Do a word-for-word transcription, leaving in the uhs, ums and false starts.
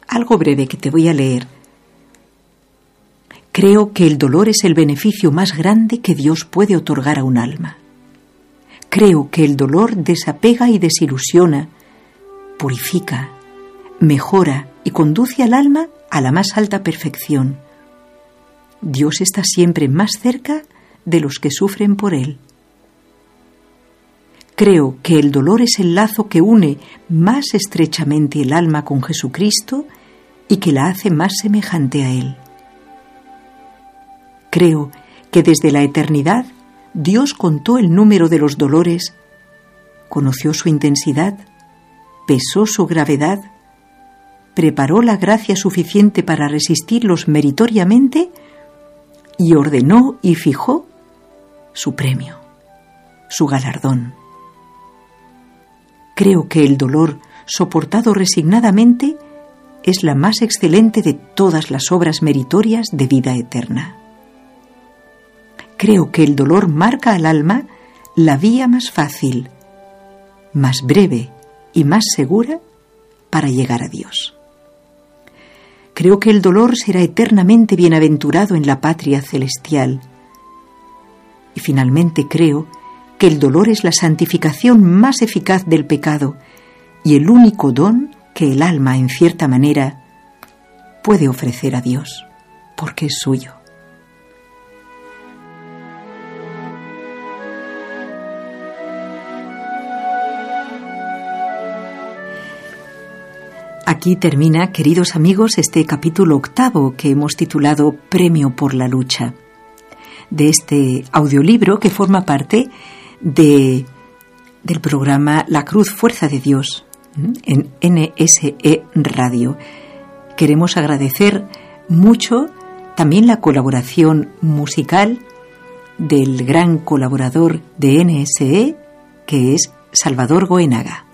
algo breve que te voy a leer. Creo que el dolor es el beneficio más grande que Dios puede otorgar a un alma. Creo que el dolor desapega y desilusiona, purifica, mejora y conduce al alma a la más alta perfección. Dios está siempre más cerca de los que sufren por Él. Creo que el dolor es el lazo que une más estrechamente el alma con Jesucristo y que la hace más semejante a Él. Creo que desde la eternidad Dios contó el número de los dolores, conoció su intensidad, pesó su gravedad, preparó la gracia suficiente para resistirlos meritoriamente y ordenó y fijó su premio, su galardón. Creo que el dolor soportado resignadamente es la más excelente de todas las obras meritorias de vida eterna. Creo que el dolor marca al alma la vía más fácil, más breve y más segura para llegar a Dios. Creo que el dolor será eternamente bienaventurado en la patria celestial. Y finalmente creo que el dolor es la santificación más eficaz del pecado y el único don que el alma, en cierta manera, puede ofrecer a Dios, porque es suyo. Aquí termina, queridos amigos, este capítulo octavo que hemos titulado Premio por la lucha, de este audiolibro que forma parte de, del programa La Cruz Fuerza de Dios en N S E Radio. Queremos agradecer mucho también la colaboración musical del gran colaborador de N S E, que es Salvador Goenaga.